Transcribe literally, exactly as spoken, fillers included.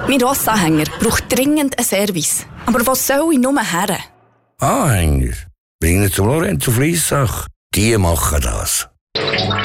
Mein Rossanhänger braucht dringend einen Service. Aber was soll ich nur her? Anhänger? Bring ihn zum Lorenzo Fliessach. Die machen das.